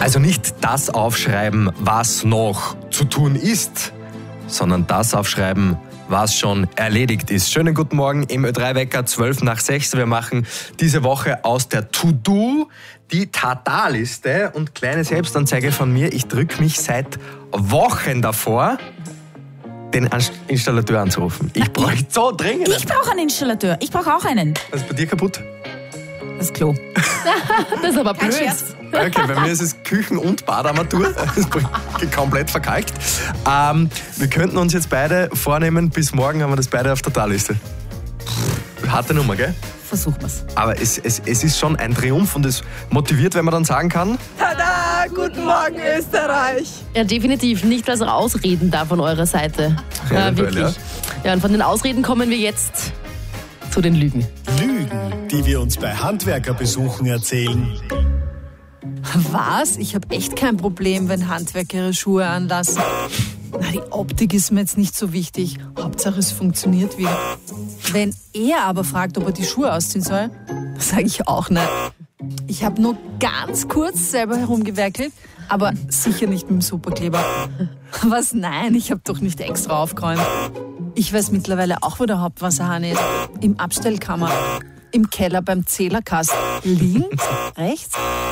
Also nicht das aufschreiben, was noch zu tun ist, sondern das aufschreiben, was schon erledigt ist. Schönen guten Morgen im Ö3-Wecker, 5:12. Wir machen diese Woche aus der To-Do die Tata-Liste. Und kleine Selbstanzeige von mir, ich drücke mich seit Wochen davor, den Installateur anzurufen. Ich bräuchte so dringend. Ich brauche einen Installateur. Ich brauche auch einen. Was ist bei dir kaputt? Das Klo. Das ist aber Kein blöd. Scherz. Okay, bei mir ist es Küchen- und Badarmatur. Komplett verkalkt. Wir könnten uns jetzt beide vornehmen, bis morgen haben wir das beide auf der Talliste. Harte Nummer, gell? Versuchen wir's. Aber es ist schon ein Triumph und es motiviert, wenn man dann sagen kann, Tada! Guten Morgen, Österreich! Ja, definitiv. Nicht als Ausreden da von eurer Seite. Ja, Eventuell, wirklich. Ja, und von den Ausreden kommen wir jetzt zu den Lügen. Lügen, die wir uns bei Handwerkerbesuchen erzählen. Was? Ich habe echt kein Problem, wenn Handwerker ihre Schuhe anlassen. Na, die Optik ist mir jetzt nicht so wichtig. Hauptsache, es funktioniert wieder. Wenn er aber fragt, ob er die Schuhe ausziehen soll, sage ich auch nein. Ich habe nur ganz kurz selber herumgewerkelt, aber sicher nicht mit dem Superkleber. Was? Nein, ich habe doch nicht extra aufgeräumt. Ich weiß mittlerweile auch, wo der Hauptwasserhahn ist. Im Abstellkammer, im Keller beim Zählerkasten. Links, rechts,